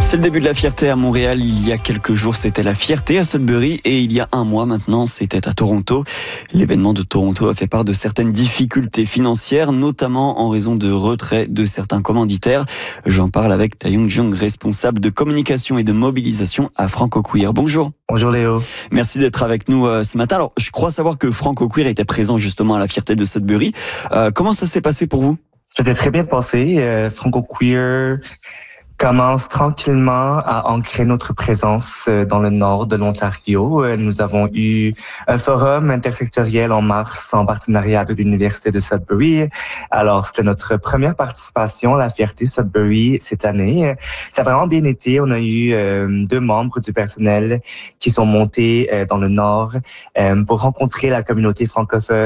C'est le début de la fierté à Montréal. Il y a quelques jours, c'était la fierté à Sudbury et il y a un mois maintenant, c'était à Toronto. L'événement de Toronto a fait part de certaines difficultés financières, notamment en raison de retrait de certains commanditaires. J'en parle avec Taeyong Jung, responsable de communication et de mobilisation à Franco Queer. Bonjour. Bonjour Léo. Merci d'être avec nous ce matin. Alors, je crois savoir que Franco Queer était présent justement à la fierté de Sudbury. Comment ça s'est passé pour vous? C'était très bien passé. Franco Queer commence tranquillement à ancrer notre présence dans le nord de l'Ontario. Nous avons eu un forum intersectoriel en mars en partenariat avec l'Université de Sudbury. Alors, c'était notre première participation à la fierté Sudbury cette année. Ça a vraiment bien été. On a eu 2 membres du personnel qui sont montés dans le nord pour rencontrer la communauté francophone